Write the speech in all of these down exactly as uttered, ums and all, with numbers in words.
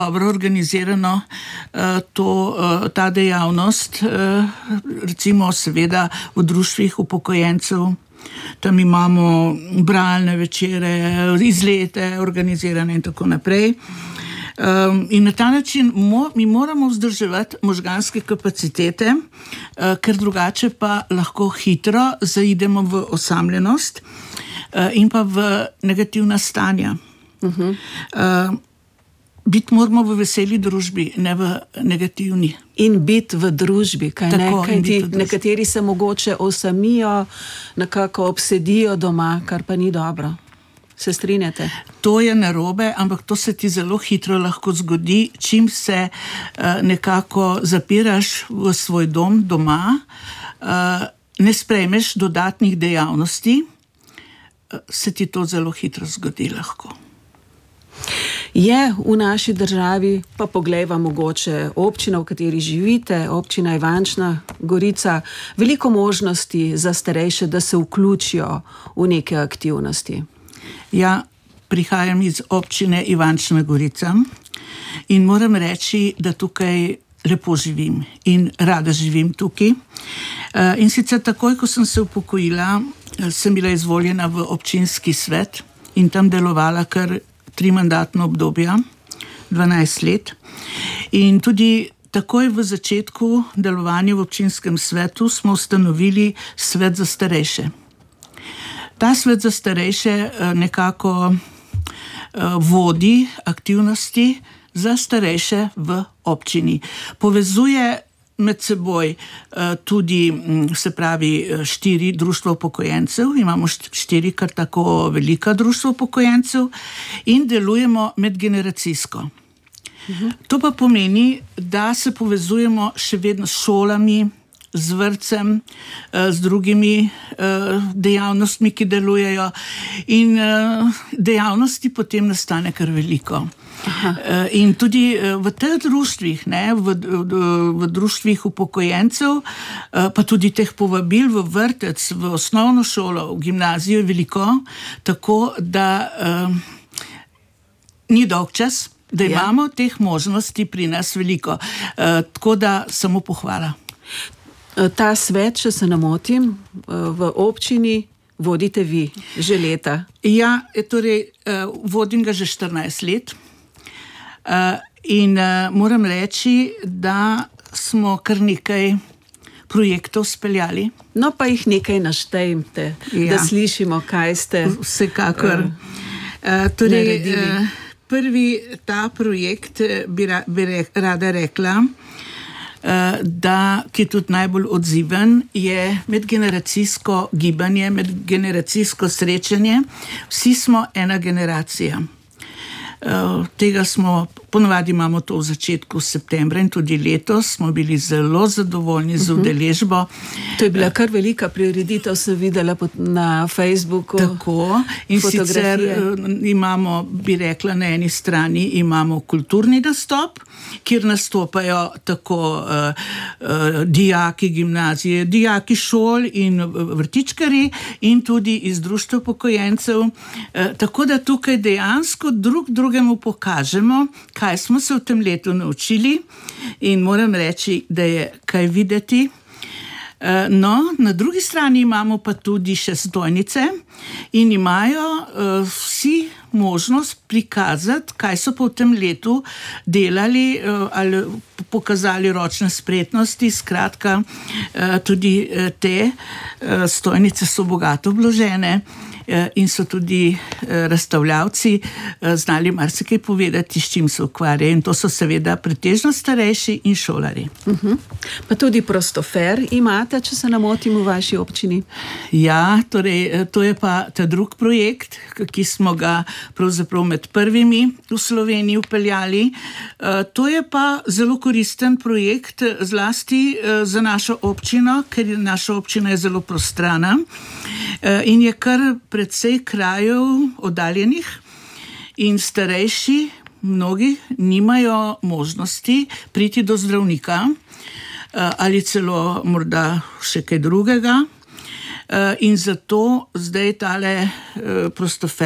dobro organizirano to, ta dejavnost, recimo seveda v društvih upokojencev. Tam imamo bralne večere, izlete organizirane in tako naprej. In na ta način mi moramo vzdrževati možganske kapacitete, ker drugače pa lahko hitro zaidemo v osamljenost in pa v negativna stanja. Uh-huh. Biti moramo v veseli družbi, ne v negativni. In biti v družbi, kaj ne? Kaj ti nekateri se mogoče osamijo, nekako obsedijo doma, kar pa ni dobro. Se strinjate? To je narobe, ampak to se ti zelo hitro lahko zgodi, čim se uh, nekako zapiraš v svoj dom doma, uh, ne sprejmeš dodatnih dejavnosti, uh, se ti to zelo hitro zgodi lahko. Je v naši državi, pa poglejva mogoče občina, v kateri živite, občina Ivančna Gorica, veliko možnosti za starejše, da se vključijo v neke aktivnosti. Ja, prihajam iz občine Ivančna Gorica in moram reči, da tukaj lepo živim in rada živim tukaj. In sicer takoj, ko sem se upokojila, sem bila izvoljena v občinski svet in tam delovala kar tri mandatno obdobja, dvanajst let. In tudi takoj v začetku delovanja v občinskem svetu smo ustanovili svet za starejše. Ta svet za starejše nekako vodi aktivnosti za starejše v občini. Povezuje med seboj tudi, se pravi, štiri društva upokojencev, imamo štiri kar tako velika društva upokojencev in delujemo medgeneracijsko. Uh-huh. To pa pomeni, da se povezujemo še vedno s šolami, z vrtcem, z drugimi dejavnostmi, ki delujejo, in dejavnosti potem nastane kar veliko. Aha. In tudi v teh društvih, ne, v, v, v društvih upokojencev, pa tudi teh povabil v vrtec, v osnovno šolo, v gimnazijo je veliko, tako da um, ni dolg čas, da imamo ja. teh možnosti pri nas veliko. Uh, tako da samo pohvala. Ta svet, če se ne motim, v občini vodite vi že leta. Ja, torej vodim ga že štirinajst let in moram reči, da smo kar nekaj projektov speljali. No, pa jih nekaj naštejte, ja. da slišimo, kaj ste Vsekakor. Uh, torej, uh, prvi ta projekt bi, ra, bi re, rada rekla, da, ki je tudi najbolj odziven, je medgeneracijsko gibanje, medgeneracijsko srečanje. Vsi smo ena generacija. Tega smo, ponovadi imamo to v začetku septembra in tudi letos smo bili zelo zadovoljni z udeležbo. To je bila kar velika prireditev, sem videla na Facebooku. Tako, in sicer imamo, bi rekla, na eni strani imamo kulturni nastop, kjer nastopajo tako uh, uh, dijaki gimnazije, dijaki šol in vrtičkari in tudi iz društva upokojencev. Uh, tako da tukaj dejansko drug drugemu pokažemo, kaj smo se v tem letu naučili in moram reči, da je kaj videti. No, na drugi strani imamo pa tudi še stojnice in imajo uh, vsi možnost prikazati, kaj so po tem letu delali uh, ali pokazali ročne spretnosti. Skratka, uh, tudi uh, te uh, stojnice so bogato vložene in so tudi razstavljavci znali marsikaj povedati, s čim se ukvarjajo. In to so seveda pretežno starejši in šolari. Uh-huh. Pa tudi prostofer imate, če se ne motim, v vaši občini? Ja, torej, to je pa ta drug projekt, ki smo ga pravzaprav med prvimi v Sloveniji vpeljali. To je pa zelo koristen projekt, zlasti za našo občino, ker naša občina je zelo prostrana in je kar predvsej krajev oddaljenih in starejši, mnogi nimajo možnosti priti do zdravnika ali celo morda še kaj drugega. In zato zdaj tale prostofer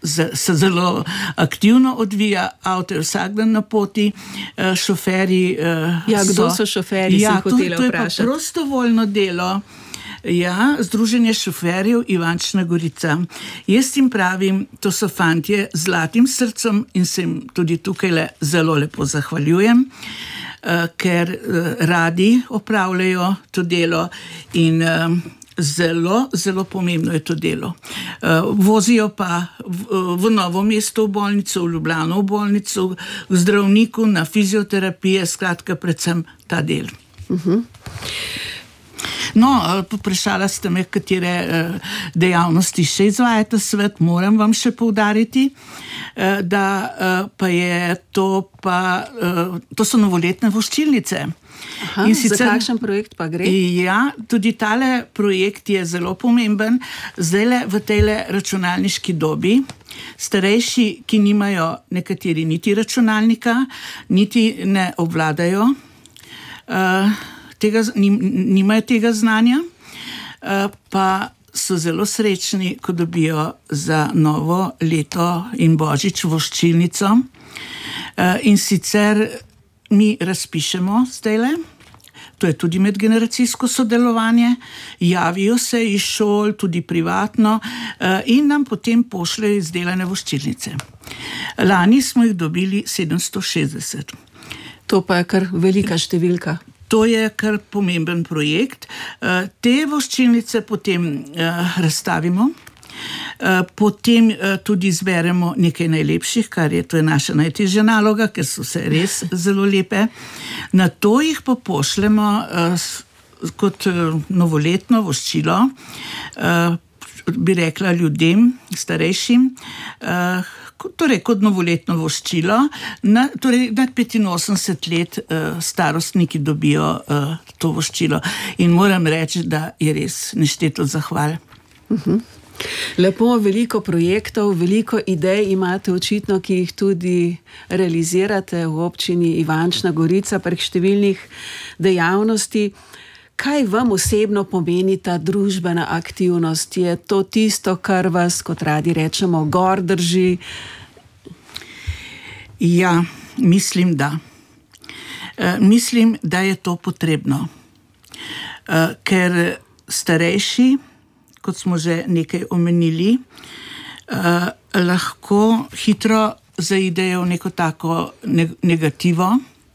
se zelo aktivno odvija, avto je vsak dan na poti, šoferji ja, kdo so, so šoferji, ja, sem hotela to, to vprašati. To je pa prostovoljno delo. Ja, Združenje šoferjev Ivančna Gorica. Jaz jim pravim, to so fantje z zlatim srcem in se jim tudi tukaj le zelo lepo zahvaljujem, ker radi opravljajo to delo in zelo, zelo pomembno je to delo. Vozijo pa v, v Novo mesto v bolnico, v Ljubljano v bolnico, v zdravniku, na fizioterapije, skratka predvsem ta del. Uh-huh. No, poprašala ste me, katere dejavnosti še izvajate svet, moram vam še poudariti, da pa je to pa, to so novoletne voščilnice. Aha, in sicer, za kakšen projekt pa gre? Ja, tudi tale projekt je zelo pomemben. Zdajle v tejle računalniški dobi starejši, ki nimajo nekateri niti računalnika, niti ne obvladajo, tega, nimajo tega znanja, pa so zelo srečni, ko dobijo za novo leto in božič voščilnico. In sicer mi razpišemo zdajle, to je tudi medgeneracijsko sodelovanje, javijo se iz šol, tudi privatno, in nam potem pošljejo izdelane voščilnice. Lani smo jih dobili sedemsto šestdeset. To pa je kar velika številka. To je kar pomemben projekt. Te voščilnice potem razstavimo, potem tudi zberemo nekaj najlepših, kar je, to je naša najtežja naloga, ker so se res zelo lepe. Na to jih pa pošljemo kot novoletno voščilo, bi rekla ljudem, starejšim, torej kot novoletno voščilo, na, torej nad petinosemdeset let uh, starostniki dobijo uh, to voščilo. In moram reči, da je res nešteto zahval. Uh-huh. Lepo, veliko projektov, veliko idej imate očitno, ki jih tudi realizirate v občini Ivančna Gorica prek številnih dejavnosti. Kaj vam osebno pomeni ta družbena aktivnost? Je to tisto, kar vas, kot radi rečemo, gor drži? Ja, mislim, da. E, mislim, da je to potrebno. E, ker starejši, kot smo že nekaj omenili, e, lahko hitro zaidejo v neko tako ne- negativo.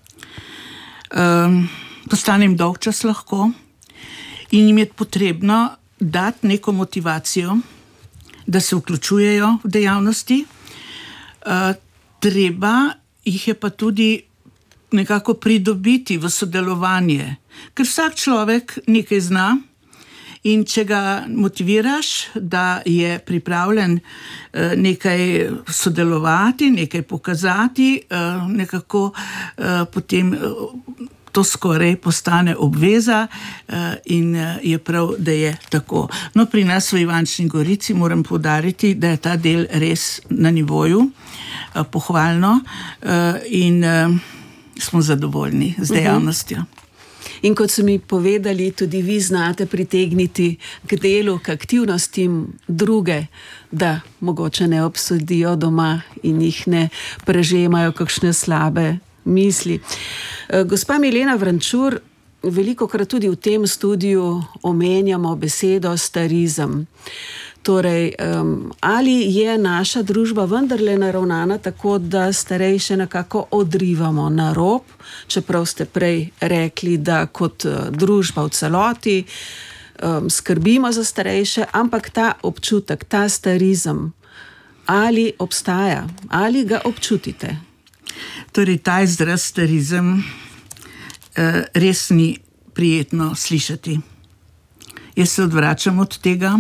E, Postane jim dolgčas lahko in jim je potrebno dati neko motivacijo, da se vključujejo v dejavnosti. Uh, treba jih je pa tudi nekako pridobiti v sodelovanje, ker vsak človek nekaj zna in če ga motiviraš, da je pripravljen uh, nekaj sodelovati, nekaj pokazati, uh, nekako uh, potem uh, to skoraj postane obveza in je prav, da je tako. No, pri nas v Ivančni Gorici moram poudariti, da je ta del res na nivoju, pohvalno in smo zadovoljni z dejavnostjo. In kot so mi povedali, tudi vi znate pritegniti k delu, k aktivnostim druge, da mogoče ne obsodijo doma in jih ne prežemajo kakšne slabe misli. Gospa Milena Vrančur, velikokrat tudi v tem studiu omenjamo besedo starizem. Torej, um, ali je naša družba vendarle naravnana tako, da starejše nekako odrivamo na rob, čeprav ste prej rekli, da kot družba v celoti um, skrbimo za starejše, ampak ta občutek, ta starizem, ali obstaja, ali ga občutite? Torej, ta izraz starizem eh, res ni prijetno slišati. Jaz se odvračam od tega.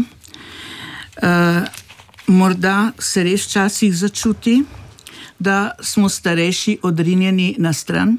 Eh, morda se res včasih začuti, da smo starejši odrinjeni na stran.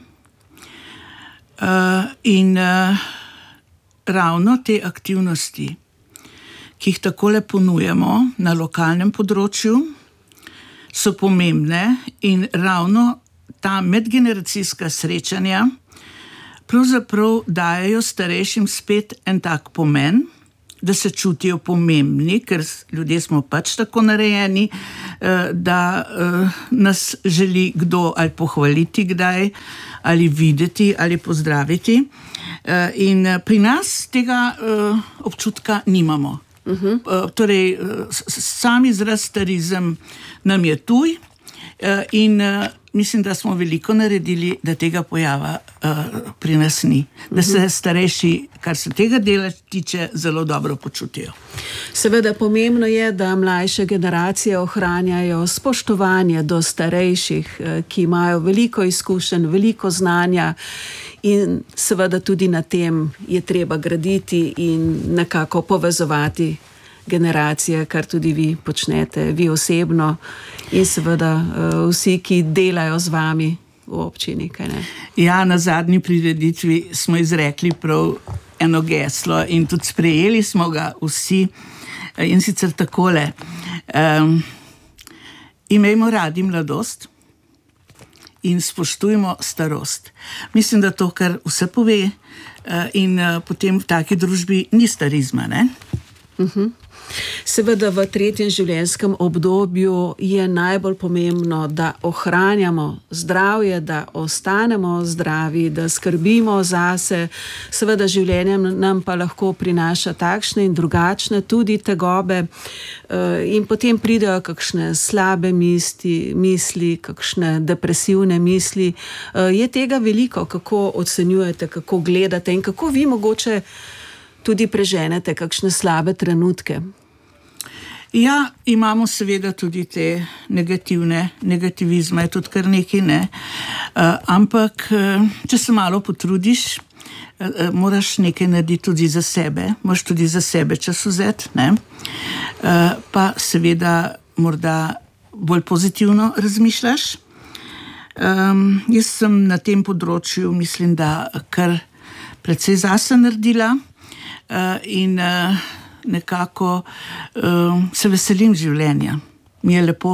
Eh, in eh, ravno te aktivnosti, ki jih takole ponujamo na lokalnem področju, so pomembne in ravno ta medgeneracijska srečanja pravzaprav dajejo starejšim spet en tak pomen, da se čutijo pomembni, ker ljudje smo pač tako narejeni, da nas želi kdo ali pohvaliti kdaj, ali videti, ali pozdraviti. In pri nas tega občutka nimamo. Uh-huh. Torej, sam izraz starizem nam je tuj in mislim, da smo veliko naredili, da tega pojava uh, pri nas ni. Da se starejši, kar se tega dela tiče, zelo dobro počutijo. Seveda pomembno je, da mlajše generacije ohranjajo spoštovanje do starejših, ki imajo veliko izkušenj, veliko znanja in seveda tudi na tem je treba graditi in nekako povezovati generacije, kar tudi vi počnete, vi osebno in seveda uh, vsi, ki delajo z vami v občini, kaj ne? Ja, na zadnji prireditvi smo izrekli prav eno geslo in tudi sprejeli smo ga vsi in sicer takole. Um, imejmo radi mladost in spoštujmo starost. Mislim, da to, kar vse pove uh, in uh, potem v taki družbi ni starizma, ne? Uh-huh. Seveda v tretjem življenjskem obdobju je najbolj pomembno, da ohranjamo zdravje, da ostanemo zdravi, da skrbimo zase. Seveda življenje nam pa lahko prinaša takšne in drugačne tudi tegobe in potem pridejo kakšne slabe misli, misli, kakšne depresivne misli. Je tega veliko, kako ocenjujete, kako gledate in kako vi mogoče tudi preženete kakšne slabe trenutke? Ja, imamo seveda tudi te negativne, negativizme, tudi kar nekaj, ne. Uh, ampak, uh, če se malo potrudiš, uh, moraš nekaj narediti tudi za sebe, moraš tudi za sebe čas vzeti, ne. Uh, pa seveda morda bolj pozitivno razmišljaš. Um, jaz sem na tem področju, mislim, da kar precej zase naredila uh, in uh, nekako uh, se veselim življenja. Mi je lepo.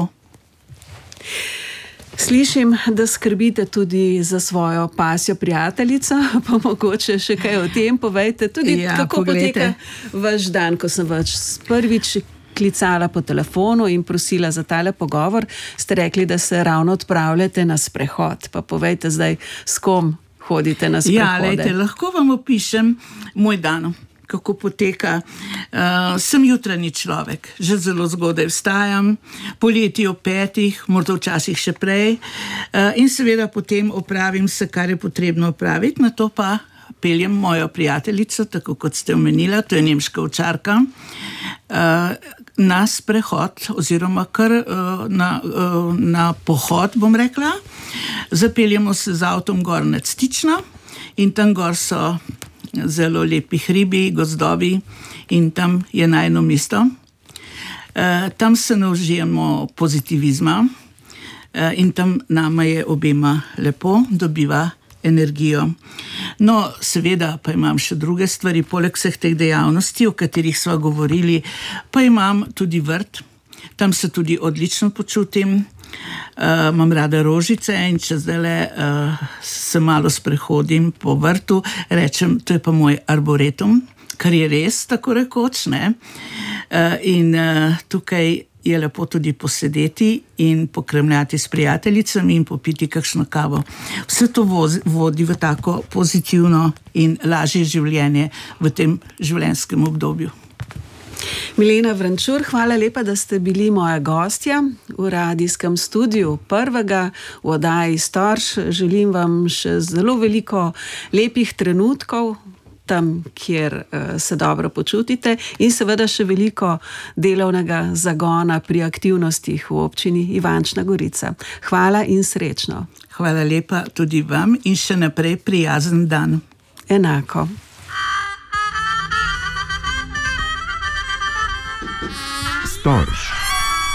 Slišim, da skrbite tudi za svojo pasjo prijateljico, pa mogoče še kaj o tem povejte. Tudi ja, kako poglejte. Poteka vaš dan, ko sem vas prvič klicala po telefonu in prosila za tale pogovor, ste rekli, da se ravno odpravljate na sprehod. Pa povejte zdaj, s kom hodite na sprehode. Ja, lejte, lahko vam opišem moj dan, kako poteka. Uh, sem jutranji človek, že zelo zgodaj vstajam, poleti ob petih, morda včasih še prej, uh, in seveda potem opravim vse, kar je potrebno opraviti, na to pa peljem mojo prijateljico, tako kot ste omenila, to je nemška ovčarka, uh, na sprehod oziroma kar uh, na, uh, na pohod, bom rekla. Zapeljemo se z avtom gor nad Stično in tam gor so zelo lepi hribi, gozdovi in tam je najino mesto. E, tam se naužijemo pozitivizma e, in tam nama je obema lepo, dobiva energijo. No, seveda pa imam še druge stvari, poleg vseh teh dejavnosti, o katerih sva govorili, pa imam tudi vrt. Tam se tudi odlično počutim. Uh, imam rada rožice in če zdajle uh, se malo sprehodim po vrtu, rečem, to je pa moj arboretum, kar je res tako rekoč, ne? Uh, in uh, tukaj je lepo tudi posedeti in pokremljati s prijateljicami in popiti kakšno kavo. Vse to vozi, vodi v tako pozitivno in lažje življenje v tem življenjskem obdobju. Milena Vrančur, hvala lepa, da ste bili moja gostja v radijskem studiu prvega v oddaji Storž. Želim vam še zelo veliko lepih trenutkov tam, kjer uh, se dobro počutite in seveda še veliko delovnega zagona pri aktivnostih v občini Ivančna Gorica. Hvala in srečno. Hvala lepa tudi vam in še naprej prijazen dan. Enako. Storž.